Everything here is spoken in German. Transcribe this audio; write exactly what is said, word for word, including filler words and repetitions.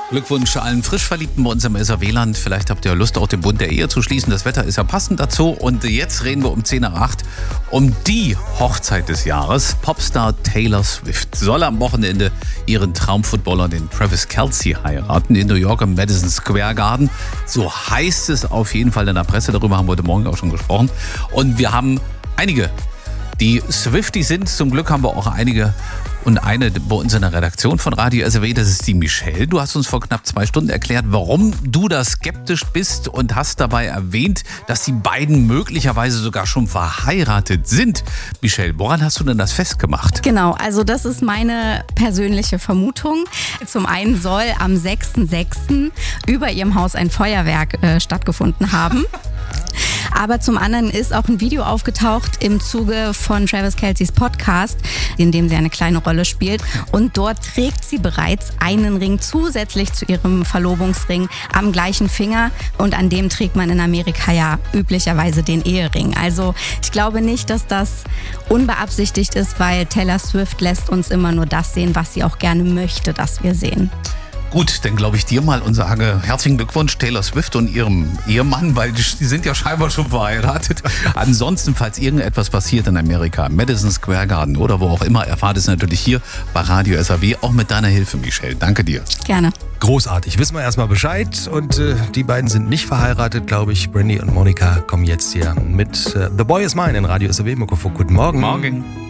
Glückwunsch allen Frischverliebten bei uns im S R W-Land. Vielleicht habt ihr Lust, auch den Bund der Ehe zu schließen. Das Wetter ist ja passend dazu. Und jetzt reden wir um zehn nach acht um die Hochzeit des Jahres. Popstar Taylor Swift soll am Wochenende ihren Traumfootballer, den Travis Kelce, heiraten in New York im Madison Square Garden. So heißt es auf jeden Fall in der Presse. Darüber haben wir heute Morgen auch schon gesprochen. Und wir haben einige, die Swifties sind. Zum Glück haben wir auch einige und eine bei uns in der Redaktion von Radio S R W, das ist die Michelle. Du hast uns vor knapp zwei Stunden erklärt, warum du da skeptisch bist und hast dabei erwähnt, dass die beiden möglicherweise sogar schon verheiratet sind. Michelle, woran hast du denn das festgemacht? Genau, also das ist meine persönliche Vermutung. Zum einen soll am sechsten sechsten über ihrem Haus ein Feuerwerk äh, stattgefunden haben. Aber zum anderen ist auch ein Video aufgetaucht im Zuge von Travis Kelce's Podcast, in dem sie eine kleine Rolle spielt. Und dort trägt sie bereits einen Ring zusätzlich zu ihrem Verlobungsring am gleichen Finger. Und an dem trägt man in Amerika ja üblicherweise den Ehering. Also ich glaube nicht, dass das unbeabsichtigt ist, weil Taylor Swift lässt uns immer nur das sehen, was sie auch gerne möchte, dass wir sehen. Gut, dann glaube ich dir mal und sage herzlichen Glückwunsch Taylor Swift und ihrem Ehemann, weil die sind ja scheinbar schon verheiratet. Ansonsten, falls irgendetwas passiert in Amerika, Madison Square Garden oder wo auch immer, erfahrt es natürlich hier bei Radio S R W, auch mit deiner Hilfe, Michelle. Danke dir. Gerne. Großartig. Wissen wir erstmal Bescheid. Und äh, die beiden sind nicht verheiratet, glaube ich. Brandy und Monica kommen jetzt hier mit äh, The Boy Is Mine in Radio S R W. Mikrofon. Guten Morgen. Morgen.